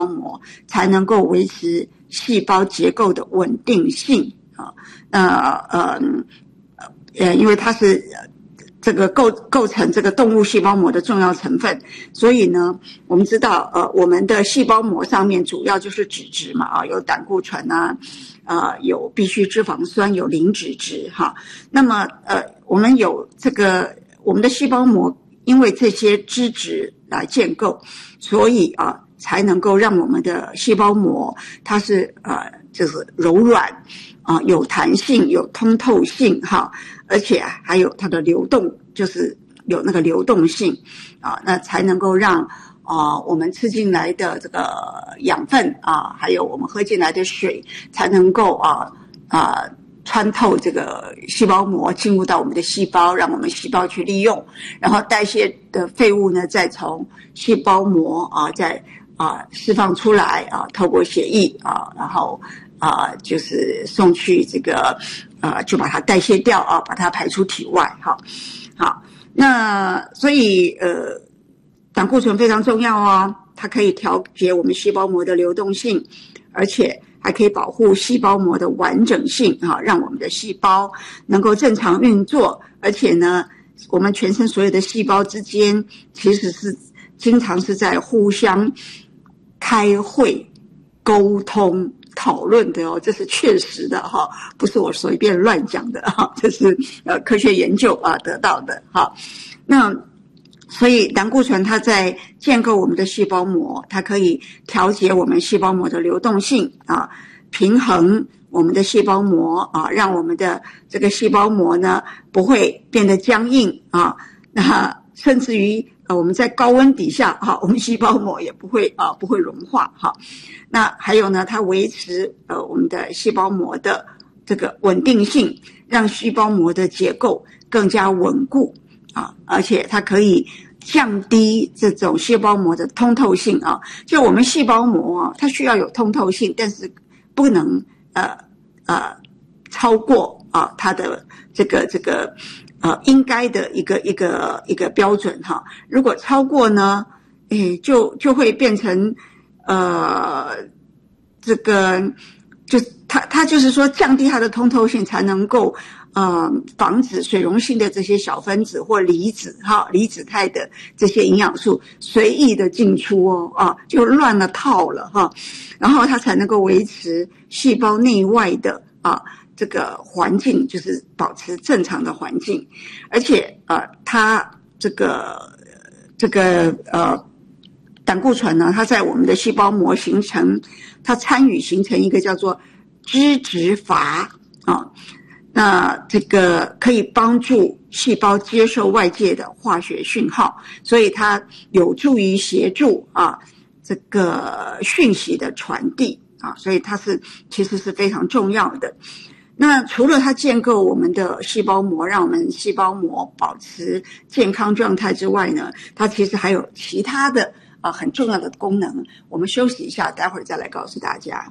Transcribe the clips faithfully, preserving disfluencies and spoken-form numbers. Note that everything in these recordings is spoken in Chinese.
膜，才能够维持细胞结构的稳定性啊。那呃呃，因为它是这个构构成这个动物细胞膜的重要成分，所以呢，我们知道呃，我们的细胞膜上面主要就是脂质嘛啊，有胆固醇啊，呃，有必需脂肪酸，有磷脂质哈。那么呃，我们有这个我们的细胞膜，因为这些脂质来建构，所以啊，才能够让我们的细胞膜它是呃就是柔软啊，有弹性，有通透性哈。而且还有它的流动，就是有那个流动性啊，那才能够让啊我们吃进来的这个养分啊，还有我们喝进来的水，才能够啊啊穿透这个细胞膜，进入到我们的细胞，让我们细胞去利用，然后代谢的废物呢，再从细胞膜啊再啊释放出来啊，透过血液啊，然后啊就是送去这个。呃，就把它代谢掉啊，把它排出体外哈。好，那所以呃，胆固醇非常重要哦，它可以调节我们细胞膜的流动性，而且还可以保护细胞膜的完整性哈，让我们的细胞能够正常运作。而且呢，我们全身所有的细胞之间其实是经常是在互相开会、沟通。讨论的哦，这是确实的哈，不是我随便乱讲的哈，这是呃科学研究啊得到的哈。那所以胆固醇它在建构我们的细胞膜，它可以调节我们细胞膜的流动性啊，平衡我们的细胞膜啊，让我们的这个细胞膜呢不会变得僵硬啊，那甚至于呃我们在高温底下哈，我们细胞膜也不会啊不会融化哈。那还有呢，它维持呃我们的细胞膜的这个稳定性，让细胞膜的结构更加稳固啊，而且它可以降低这种细胞膜的通透性啊。就我们细胞膜啊，它需要有通透性，但是不能呃呃超过啊它的这个这个呃应该的一个一个一个标准哈。如果超过呢，诶就就会变成。呃，这个就它它就是说降低它的通透性，才能够呃防止水溶性的这些小分子或离子哈离子态的这些营养素随意的进出哦啊，就乱了套了哈，然后它才能够维持细胞内外的啊这个环境，就是保持正常的环境，而且呃它这个这个呃。胆固醇呢，它在我们的细胞膜形成，它参与形成一个叫做脂质阀啊，那这个可以帮助细胞接受外界的化学讯号，所以它有助于协助啊这个讯息的传递啊，所以它是其实是非常重要的。那除了它建构我们的细胞膜，让我们细胞膜保持健康状态之外呢，它其实还有其他的啊，很重要的功能。我们休息一下，待会儿再来告诉大家。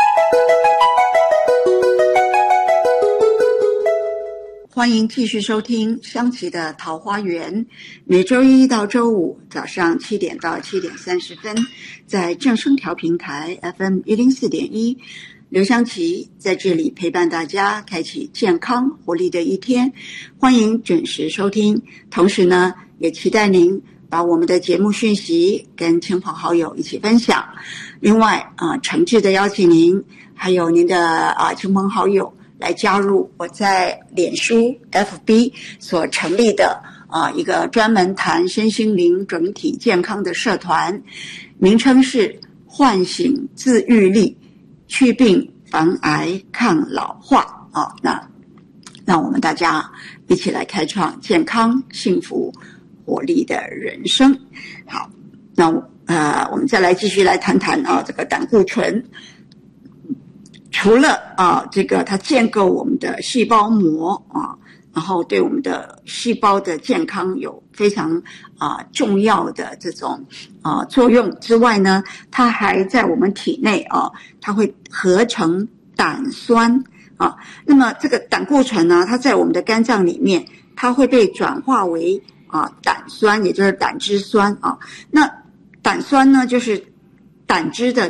欢迎继续收听香琪的桃花源，每周一到周五早上七点到七点三十分，在正声调频台 F M 一零四点一，刘香琪在这里陪伴大家，开启健康活力的一天。欢迎准时收听，同时呢，也期待您把我们的节目讯息跟亲朋好友一起分享。另外啊，诚挚的邀请您还有您的啊亲朋好友来加入我在脸书 F B 所成立的啊一个专门谈身心灵整体健康的社团，名称是唤醒自愈力，去病防癌抗老化啊。那让我们大家一起来开创健康幸福活力的人生。好，那呃，我们再来继续来谈谈啊，这个胆固醇。除了啊，这个它建构我们的细胞膜啊，然后对我们的细胞的健康有非常啊重要的这种啊作用之外呢，它还在我们体内啊，它会合成胆酸啊。那么这个胆固醇呢，它在我们的肝脏里面，它会被转化为啊胆酸，也就是胆汁酸啊。那胆酸呢，就是感知的